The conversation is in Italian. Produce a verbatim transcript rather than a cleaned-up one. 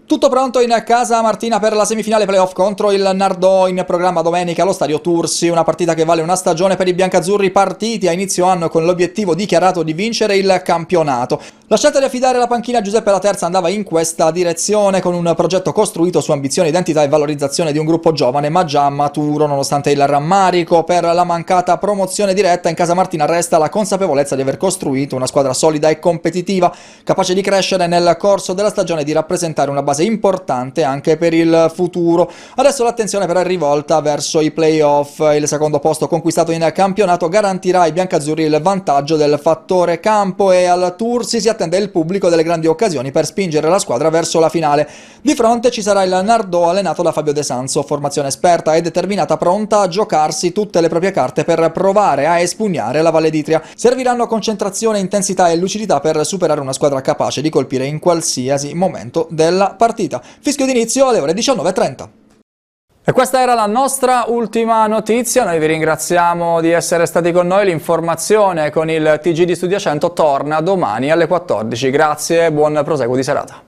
Tutto pronto in casa Martina per la semifinale playoff contro il Nardò, in programma domenica allo stadio Tursi, una partita che vale una stagione per i biancazzurri, partiti a inizio anno con l'obiettivo dichiarato di vincere il campionato. La scelta di affidare la panchina a Giuseppe La Terza andava in questa direzione, con un progetto costruito su ambizione, identità e valorizzazione di un gruppo giovane ma già maturo. Nonostante il rammarico per la mancata promozione diretta, in casa Martina resta la consapevolezza di aver costruito una squadra solida e competitiva, capace di crescere nel corso della stagione e di rappresentare una base importante anche per il futuro. Adesso l'attenzione però è rivolta verso i playoff. Il secondo posto conquistato in campionato garantirà ai biancazzurri il vantaggio del fattore campo, e al Tursi si attende il pubblico delle grandi occasioni per spingere la squadra verso la finale. Di fronte ci sarà il Nardò, allenato da Fabio De Sanso, formazione esperta e determinata, pronta a giocarsi tutte le proprie carte per provare a espugnare la Valle d'Itria. Serviranno concentrazione, intensità e lucidità per superare una squadra capace di colpire in qualsiasi momento della partita. Partita. Fischio d'inizio alle ore diciannove e trenta. E questa era la nostra ultima notizia, noi vi ringraziamo di essere stati con noi. L'informazione con il T G di Studio cento torna domani alle quattordici. Grazie e buon proseguo di serata.